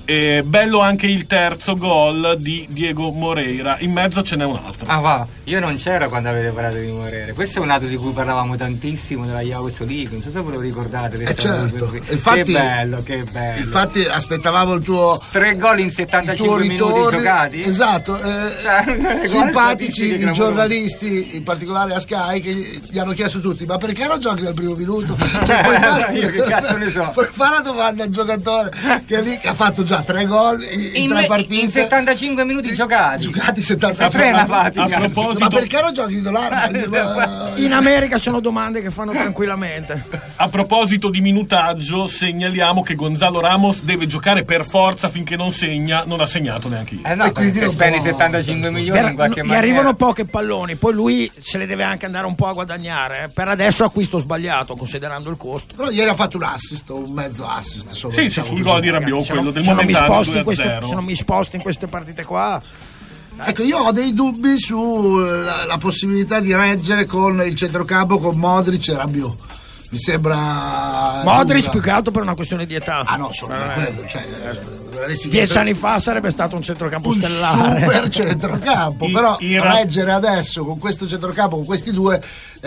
Bello anche il terzo gol di Diego Moreira, in mezzo ce n'è un altro. Ah va, io non c'ero quando avete parlato di Moreira. Questo è un altro di cui parlavamo tantissimo, della Youth League, non so se ve lo ricordate. Certo. Infatti, che bello. Infatti aspettavavo il tuo 3 gol in 75 minuti giocati. Esatto, simpatici i giornalisti, in particolare a Sky, che gli hanno chiesto tutti: ma perché non giochi dal primo minuto? Io che cazzo ne so. Puoi fare una domanda al giocatore che lì ha fatto già 3 gol in 3 partite in 75 minuti giocati 75 ma perché non giochi titolare? In America sono domande che fanno tranquillamente. A proposito di minutaggio, segnaliamo che Gonzalo Ramos deve giocare per forza finché non segna, non ha segnato neanche io. No, quindi spendi 75 milioni in qualche maniera. Gli arrivano pochi palloni, poi lui se le deve anche andare un po' a guadagnare. Per adesso acquisto sbagliato considerando il costo. Però ieri ha fatto un assist, un mezzo assist. Sì, sul gol di Rabiot, quello del momentaneo 2-0. Se non mi sposto in queste partite qua. Ecco, io ho dei dubbi sulla possibilità di reggere con il centrocampo con Modric e Rabiot. Mi sembra Modric più che altro per una questione di età. Ah no, solo per quello, cioè 10 anni fa sarebbe stato un centrocampo stellare. Super centrocampo, però reggere adesso con questo centrocampo, con questi due,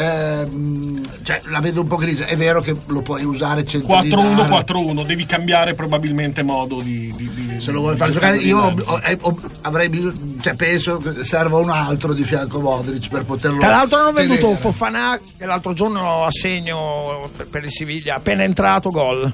cioè la vedo un po' grigia. È vero che lo puoi usare 4-1-4-1, devi cambiare probabilmente modo di se lo vuoi far giocare. Io avrei penso che serva un altro di fianco Modric per poterlo. Tra l'altro hanno venduto Fofana, che l'altro giorno a segno per il Siviglia, appena entrato gol.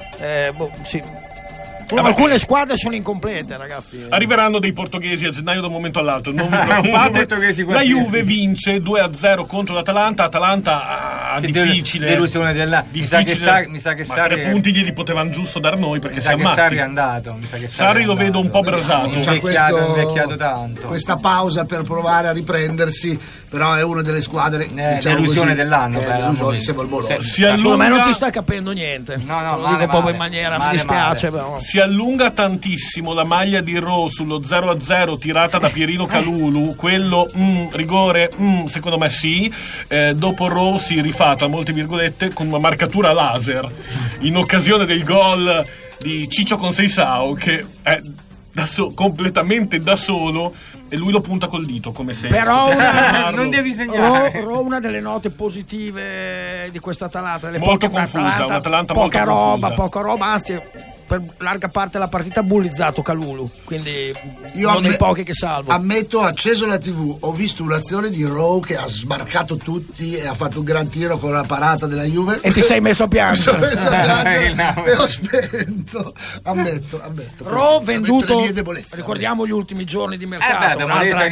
Sì. Alcune squadre sono incomplete, ragazzi. Arriveranno dei portoghesi a gennaio da un momento all'altro, non vi preoccupate. La Juve vince 2-0 contro l'Atalanta. Atalanta difficile. Delusione dell'anno. Mi sa che Sarri 3 punti glieli potevano giusto dar noi, perché siamo matti. Sarri è andato. Sarri lo vedo un po' brasato. Invecchiato tanto. Questa pausa per provare a riprendersi, però è una delle squadre delusione dell'anno. Insieme al Bologna. Secondo me non ci sta capendo niente. No, lo dico proprio in maniera, mi dispiace però. Si allunga tantissimo la maglia di Ro sullo 0-0 tirata da Pierino Calulu, quello rigore, secondo me sì. Dopo Ro si rifà tra molte virgolette con una marcatura laser in occasione del gol di Ciccio Conceição, che è completamente da solo, e lui lo punta col dito come sempre. Però non devi segnare. Una delle note positive di questa Atalanta, molto confusa, un'Atalanta poca molto roba, anzi per larga parte della partita ha bullizzato Calulu, quindi uno dei pochi che salvo. Ammetto, ho acceso la TV, ho visto un'azione di Rowe che ha sbarcato tutti e ha fatto un gran tiro con la parata della Juve e ti sei messo a piangere. Mi sono messo a piangere e ho spento. Ammetto. Rowe venduto, ricordiamo gli ultimi giorni di mercato, un'altra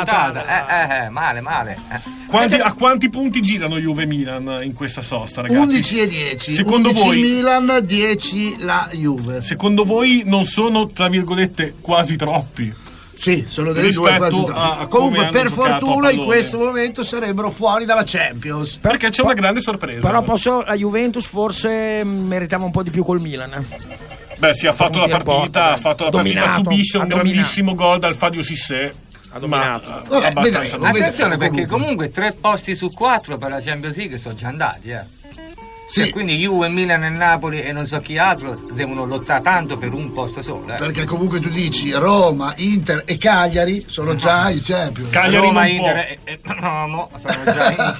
gallata. Male. A quanti punti girano Juve Milan in questa sosta, ragazzi? 11 e 10. Secondo 11 voi Milan, 10 la Juve. Secondo voi non sono, tra virgolette, quasi troppi? Sì, sono delle due quasi troppi. Comunque per fortuna in questo momento sarebbero fuori dalla Champions, perché c'è una grande sorpresa. Però la Juventus forse meritava un po' di più col Milan. Beh, sì, ha fatto la partita, subisce un grandissimo gol dal Fadio Cissé. Ha dominato. Attenzione, perché comunque 3 posti su 4 per la Champions League sono già andati, Sì. Quindi Juve, Milan e Napoli e non so chi altro devono lottare tanto per un posto solo. Perché comunque tu dici Roma, Inter e Cagliari sono già i Champions. Cagliari Roma, Inter e Roma sono già in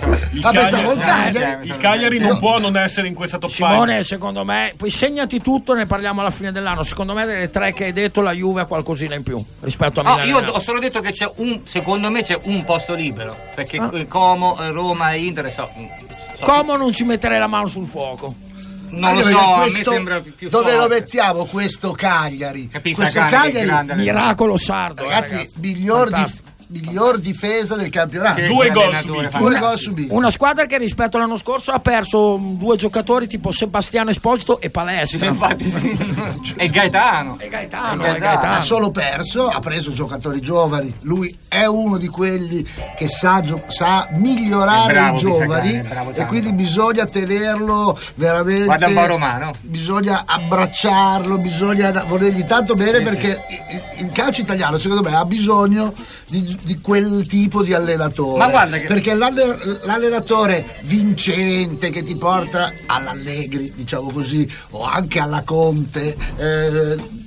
Champions. Il Cagliari non può non essere in questa top 5. Simone, secondo me, poi segnati tutto, ne parliamo alla fine dell'anno. Secondo me delle 3 che hai detto la Juve ha qualcosina in più rispetto a Milan. Io ho solo detto che secondo me c'è un posto libero, perché Como, Roma e Inter Como non ci metterei la mano sul fuoco. Non lo so, a me sembra più dove forte. Lo mettiamo questo Cagliari? Questo Cagliari miracolo sardo, ragazzi. Miglior difesa del campionato. 2 gol subiti. Una squadra che rispetto all'anno scorso ha perso 2 giocatori tipo Sebastiano Esposito e Palestra. Infatti e Gaetano. Ha solo perso, ha preso giocatori giovani. Lui è uno di quelli che sa migliorare i giovani, e quindi bisogna tenerlo veramente. Guarda un po' Romano. Bisogna abbracciarlo, bisogna volergli tanto bene, perché il calcio italiano secondo me ha bisogno di quel tipo di allenatore. Ma guarda che... perché l'allenatore vincente che ti porta all'Allegri, diciamo così, o anche alla Conte,